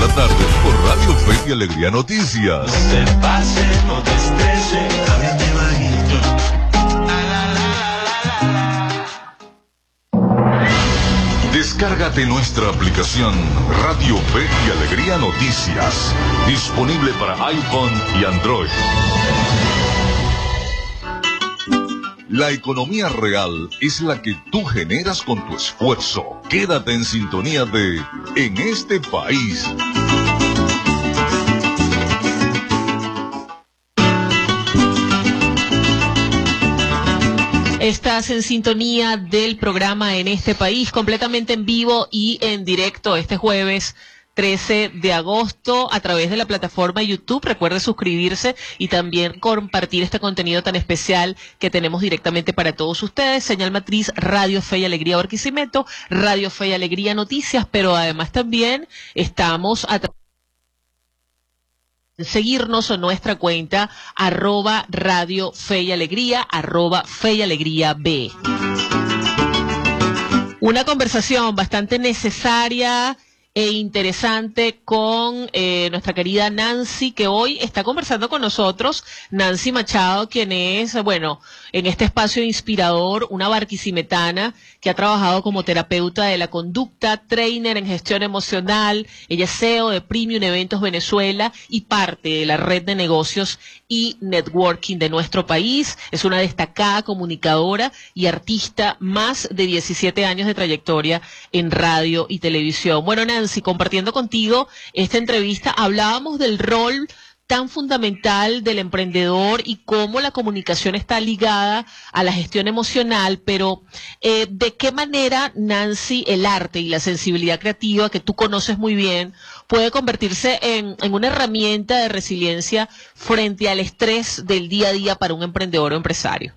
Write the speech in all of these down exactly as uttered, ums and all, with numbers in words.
la tarde por Radio Fe y Alegría Noticias. No te pase, no te estrese, háblate bajito. Descárgate nuestra aplicación Radio Fe y Alegría Noticias, disponible para iPhone y Android. La economía real es la que tú generas con tu esfuerzo. Quédate en sintonía de En este país. Estás en sintonía del programa En este país, completamente en vivo y en directo este jueves trece de agosto a través de la plataforma YouTube. Recuerde suscribirse y también compartir este contenido tan especial que tenemos directamente para todos ustedes. Señal matriz Radio Fe y Alegría Barquisimeto, Radio Fe y Alegría Noticias, pero además también estamos a través seguirnos en nuestra cuenta arroba Radio Fe y Alegría, arroba Fe y Alegría B. Una conversación bastante necesaria e interesante con eh, nuestra querida Nancy, que hoy está conversando con nosotros. Nancy Machado, quien es, bueno, en este espacio inspirador, una barquisimetana que ha trabajado como terapeuta de la conducta, trainer en gestión emocional. Ella es C E O de Premium Eventos Venezuela y parte de la red de negocios y networking de nuestro país. Es una destacada comunicadora y artista, más de diecisiete años de trayectoria en radio y televisión. Bueno, Nancy, compartiendo contigo esta entrevista, hablábamos del rol tan fundamental del emprendedor y cómo la comunicación está ligada a la gestión emocional, pero eh, ¿de qué manera, Nancy, el arte y la sensibilidad creativa, que tú conoces muy bien, puede convertirse en, en una herramienta de resiliencia frente al estrés del día a día para un emprendedor o empresario?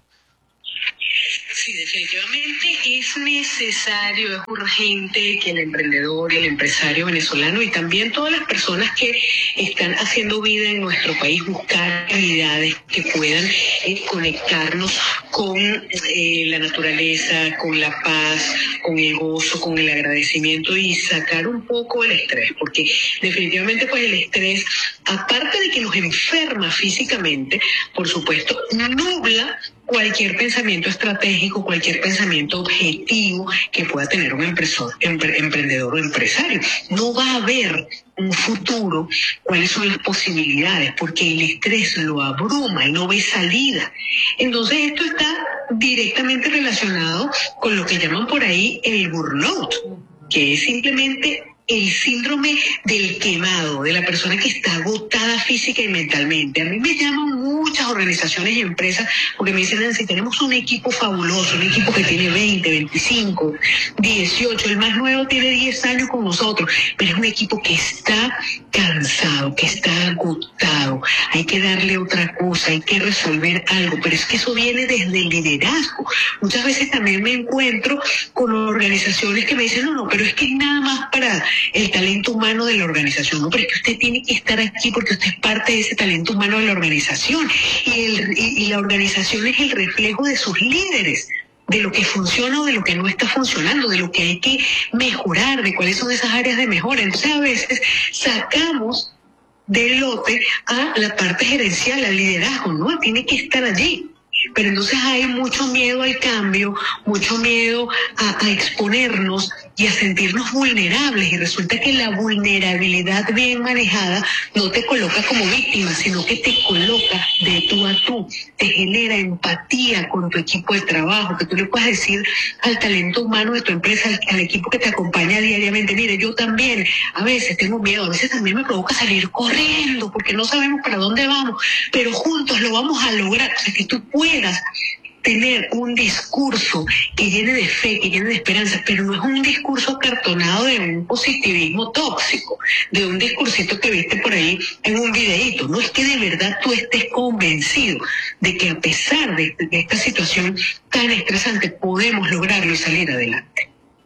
Sí, definitivamente es necesario, es urgente que el emprendedor y el empresario venezolano y también todas las personas que están haciendo vida en nuestro país buscar habilidades que puedan eh, conectarnos con eh, la naturaleza, con la paz, con el gozo, con el agradecimiento y sacar un poco el estrés, porque definitivamente pues el estrés, aparte de que nos enferma físicamente, por supuesto, nubla cualquier pensamiento estratégico, cualquier pensamiento objetivo que pueda tener un empresor, empre, emprendedor o empresario. No va a haber un futuro, cuáles son las posibilidades, porque el estrés lo abruma y no ve salida. Entonces esto está directamente relacionado con lo que llaman por ahí el burnout, que es simplemente el síndrome del quemado, de la persona que está agotada física y mentalmente. A mí me llaman muchas organizaciones y empresas porque me dicen, Nancy, tenemos un equipo fabuloso, un equipo que tiene veinte, veinticinco, dieciocho, el más nuevo tiene diez años con nosotros, pero es un equipo que está cansado, que está agotado, hay que darle otra cosa, hay que resolver algo, pero es que eso viene desde el liderazgo. Muchas veces también me encuentro con organizaciones que me dicen, no, no, pero es que es nada más para el talento humano de la organización, no, pero es que usted tiene que estar aquí porque usted es parte de ese talento humano de la organización y, el, y, y la organización es el reflejo de sus líderes, de lo que funciona o de lo que no está funcionando, de lo que hay que mejorar, de cuáles son esas áreas de mejora. Entonces a veces sacamos del lote a la parte gerencial, al liderazgo, ¿no? Tiene que estar allí. Pero entonces hay mucho miedo al cambio, mucho miedo a, a exponernos y a sentirnos vulnerables, y resulta que la vulnerabilidad bien manejada no te coloca como víctima, sino que te coloca de tú a tú, te genera empatía con tu equipo de trabajo, que tú le puedas decir al talento humano de tu empresa, al, al equipo que te acompaña diariamente, mire, yo también a veces tengo miedo, a veces también me provoca salir corriendo porque no sabemos para dónde vamos, pero juntos lo vamos a lograr. O sea, que tú puedas tener un discurso que llene de fe, que llene de esperanza, pero no es un discurso acartonado de un positivismo tóxico, de un discursito que viste por ahí en un videíto. No, es que de verdad tú estés convencido de que a pesar de, de esta situación tan estresante podemos lograrlo y salir adelante.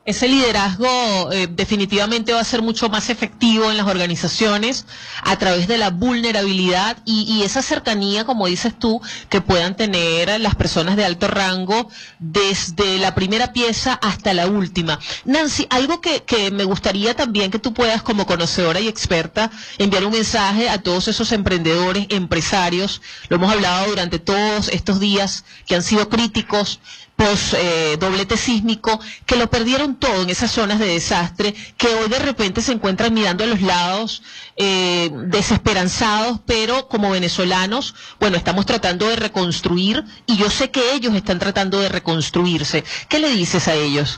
Ese liderazgo eh, definitivamente va a ser mucho más efectivo en las organizaciones a través de la vulnerabilidad y, y esa cercanía, como dices tú, que puedan tener las personas de alto rango desde la primera pieza hasta la última. Nancy, algo que, que me gustaría también que tú puedas, como conocedora y experta, enviar un mensaje a todos esos emprendedores, empresarios, lo hemos hablado durante todos estos días que han sido críticos, post eh, doblete sísmico, que lo perdieron todo en esas zonas de desastre, que hoy de repente se encuentran mirando a los lados eh, desesperanzados, pero como venezolanos, bueno, estamos tratando de reconstruir y yo sé que ellos están tratando de reconstruirse. ¿Qué le dices a ellos?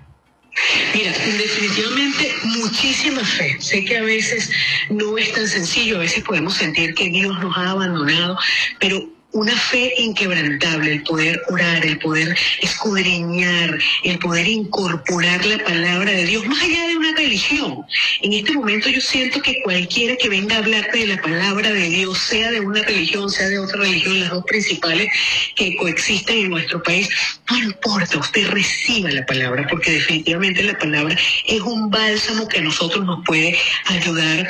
Mira, definitivamente muchísima fe. Sé que a veces no es tan sencillo, a veces podemos sentir que Dios nos ha abandonado, pero una fe inquebrantable, el poder orar, el poder escudriñar, el poder incorporar la palabra de Dios, más allá de una religión. En este momento yo siento que cualquiera que venga a hablarte de la palabra de Dios, sea de una religión, sea de otra religión, las dos principales que coexisten en nuestro país, no importa, usted reciba la palabra, porque definitivamente la palabra es un bálsamo que a nosotros nos puede ayudar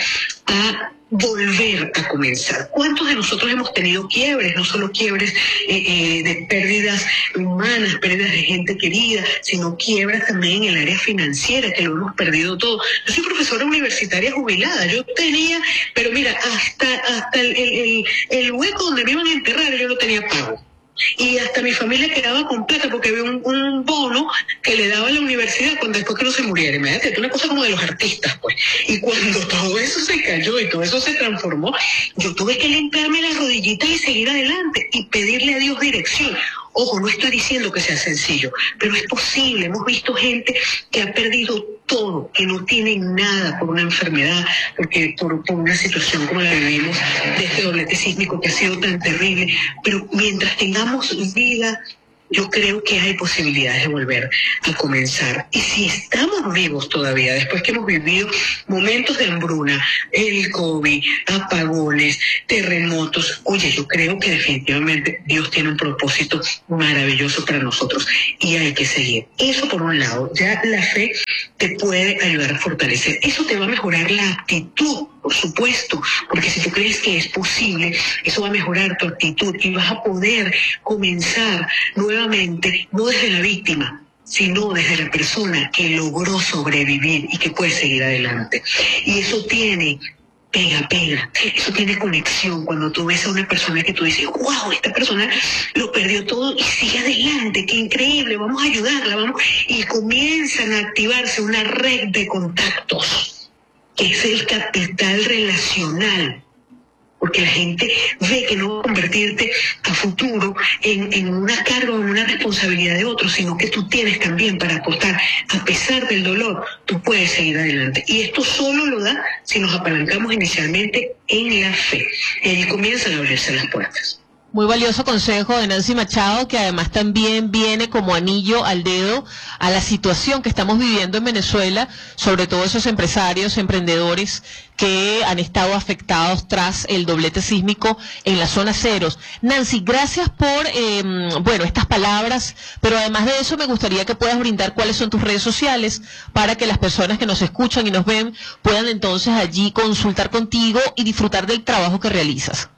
a volver a comenzar. ¿Cuántos de nosotros hemos tenido quiebres? No solo quiebres eh, eh, de pérdidas humanas, pérdidas de gente querida, sino quiebras también en el área financiera, que lo hemos perdido todo. Yo soy profesora universitaria jubilada, yo tenía, pero mira, hasta hasta el, el, el hueco donde me iban a enterrar yo no tenía pago. Y hasta mi familia quedaba con plata porque había un, un bono que le daba a la universidad cuando después que no se muriera. Imagínate, una cosa como de los artistas, pues. Y cuando todo eso se cayó y todo eso se transformó, yo tuve que limpiarme las rodillitas y seguir adelante y pedirle a Dios dirección. Ojo, no estoy diciendo que sea sencillo, pero es posible. Hemos visto gente que ha perdido todo, que no tiene nada por una enfermedad, porque por, por una situación como la que vivimos de este doblete sísmico que ha sido tan terrible. Pero mientras tengamos vida, yo creo que hay posibilidades de volver a comenzar. Y si estamos vivos todavía, después que hemos vivido momentos de hambruna, el COVID, apagones, terremotos, oye, yo creo que definitivamente Dios tiene un propósito maravilloso para nosotros y hay que seguir. Eso por un lado, ya la fe te puede ayudar a fortalecer. Eso te va a mejorar la actitud, por supuesto, porque si tú crees que es posible, eso va a mejorar tu actitud y vas a poder comenzar nuevamente, no desde la víctima, sino desde la persona que logró sobrevivir y que puede seguir adelante. Y eso tiene, pega, pega, eso tiene conexión. Cuando tú ves a una persona que tú dices, wow, esta persona lo perdió todo y sigue adelante, qué increíble, vamos a ayudarla, vamos, y comienzan a activarse una red de contactos. Es el capital relacional, porque la gente ve que no va a convertirte a futuro en, en una carga o en una responsabilidad de otro, sino que tú tienes también para aportar. A pesar del dolor, tú puedes seguir adelante. Y esto solo lo da si nos apalancamos inicialmente en la fe. Y ahí comienzan a abrirse las puertas. Muy valioso consejo de Nancy Machado, que además también viene como anillo al dedo a la situación que estamos viviendo en Venezuela, sobre todo esos empresarios, emprendedores que han estado afectados tras el doblete sísmico en las zonas ceros. Nancy, gracias por eh, bueno estas palabras, pero además de eso me gustaría que puedas brindar cuáles son tus redes sociales para que las personas que nos escuchan y nos ven puedan entonces allí consultar contigo y disfrutar del trabajo que realizas.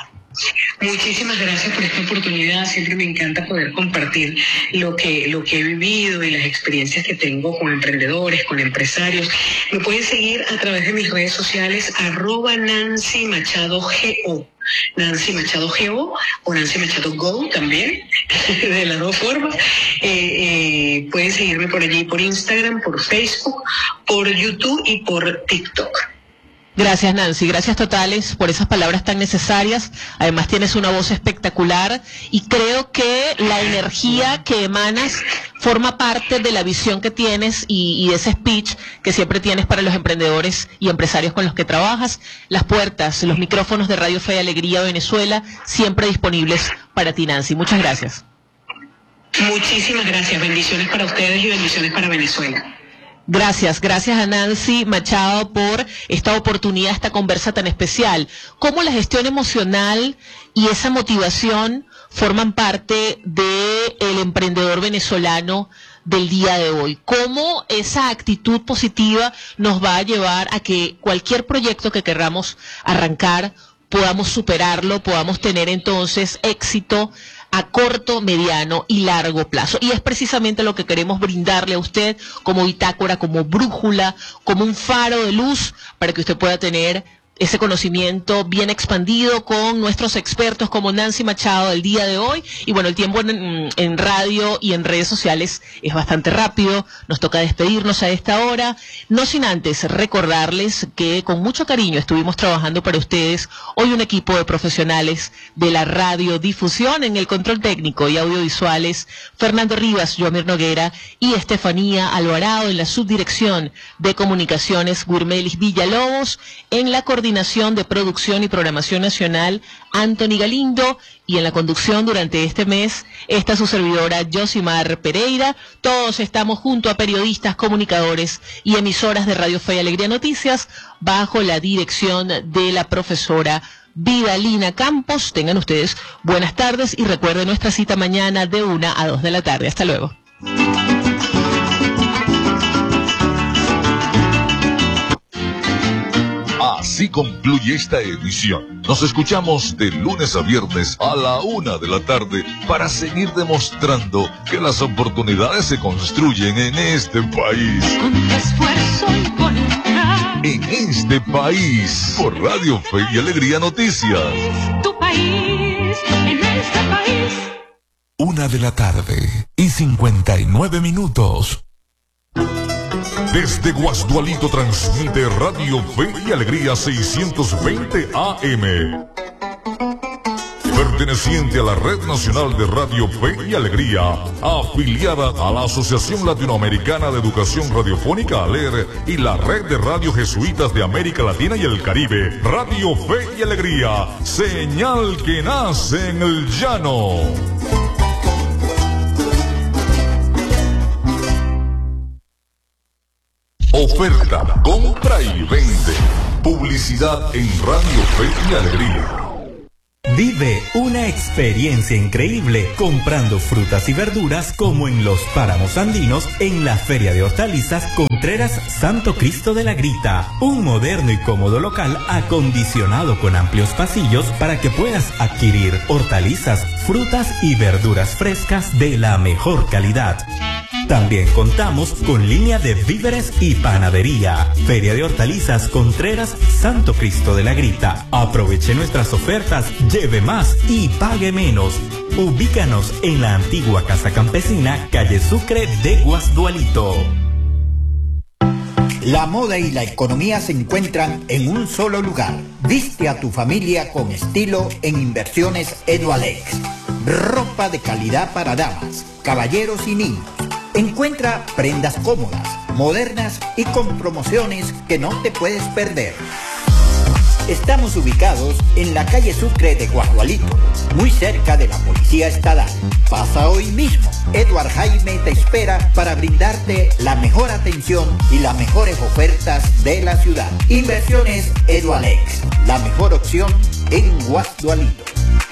Muchísimas gracias por esta oportunidad. Siempre me encanta poder compartir lo que lo que he vivido y las experiencias que tengo con emprendedores, con empresarios. Me pueden seguir a través de mis redes sociales, arroba Nancy Machado Go, Nancy Machado Go o Nancy Machado Go también, de las dos formas. Eh, eh, pueden seguirme por allí, por Instagram, por Facebook, por YouTube y por TikTok. Gracias, Nancy, gracias totales por esas palabras tan necesarias. Además tienes una voz espectacular y creo que la energía que emanas forma parte de la visión que tienes y, y de ese speech que siempre tienes para los emprendedores y empresarios con los que trabajas. Las puertas, los micrófonos de Radio Fe y Alegría Venezuela siempre disponibles para ti, Nancy. Muchas gracias. Muchísimas gracias, bendiciones para ustedes y bendiciones para Venezuela. Gracias, gracias a Nancy Machado por esta oportunidad, esta conversa tan especial. Cómo la gestión emocional y esa motivación forman parte del emprendedor venezolano del día de hoy. Cómo esa actitud positiva nos va a llevar a que cualquier proyecto que queramos arrancar podamos superarlo, podamos tener entonces éxito a corto, mediano y largo plazo. Y es precisamente lo que queremos brindarle a usted como bitácora, como brújula, como un faro de luz para que usted pueda tener ese conocimiento bien expandido con nuestros expertos como Nancy Machado del día de hoy. Y bueno, el tiempo en, en radio y en redes sociales es bastante rápido, nos toca despedirnos a esta hora, no sin antes recordarles que con mucho cariño estuvimos trabajando para ustedes hoy un equipo de profesionales de la radiodifusión en el control técnico y audiovisuales, Fernando Rivas, Joamir Noguera y Estefanía Alvarado en la subdirección de comunicaciones, Guirmelis Villalobos, en la coordinación de producción y programación nacional, Anthony Galindo, y en la conducción durante este mes está su servidora Yosimar Pereira. Todos estamos junto a periodistas, comunicadores y emisoras de Radio Fe y Alegría Noticias bajo la dirección de la profesora Vidalina Campos. Tengan ustedes buenas tardes y recuerden nuestra cita mañana de una a dos de la tarde. Hasta luego. Así concluye esta edición. Nos escuchamos de lunes a viernes a la una de la tarde para seguir demostrando que las oportunidades se construyen en este país. Con tu esfuerzo y voluntad. En este país, por Radio Fe y Alegría Noticias. Tu país, en este país. Una de la tarde y cincuenta y nueve minutos. Desde Guasdualito transmite Radio Fe y Alegría seiscientos veinte A M. Perteneciente a la Red Nacional de Radio Fe y Alegría, afiliada a la Asociación Latinoamericana de Educación Radiofónica ALER y la Red de Radio Jesuitas de América Latina y el Caribe, Radio Fe y Alegría, señal que nace en el llano. Oferta, compra y vende. Publicidad en Radio Fe y Alegría. Vive una experiencia increíble comprando frutas y verduras como en los páramos andinos en la Feria de Hortalizas Contreras Santo Cristo de la Grita. Un moderno y cómodo local acondicionado con amplios pasillos para que puedas adquirir hortalizas, frutas y verduras frescas de la mejor calidad. También contamos con línea de víveres y panadería. Feria de Hortalizas Contreras Santo Cristo de la Grita. Aproveche nuestras ofertas, lleve más y pague menos. Ubícanos en la antigua Casa Campesina, calle Sucre de Guasdualito. La moda y la economía se encuentran en un solo lugar. Viste a tu familia con estilo en Inversiones Edualex. Ropa de calidad para damas, caballeros y niños. Encuentra prendas cómodas, modernas y con promociones que no te puedes perder. Estamos ubicados en la calle Sucre de Guasdualito, muy cerca de la Policía Estatal. Pasa hoy mismo. Edward Jaime te espera para brindarte la mejor atención y las mejores ofertas de la ciudad. Inversiones Edualex, la mejor opción en Guasdualito.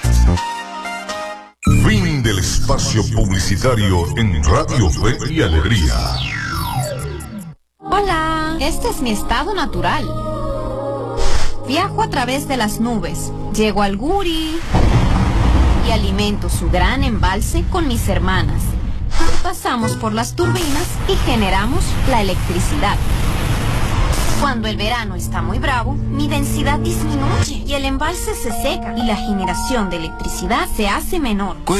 Fin del espacio publicitario en Radio Fe y Alegría. Hola, este es mi estado natural. Viajo a través de las nubes, llego al Guri y alimento su gran embalse con mis hermanas. Pasamos por las turbinas y generamos la electricidad. Cuando el verano está muy bravo, mi densidad disminuye y el embalse se seca y la generación de electricidad se hace menor.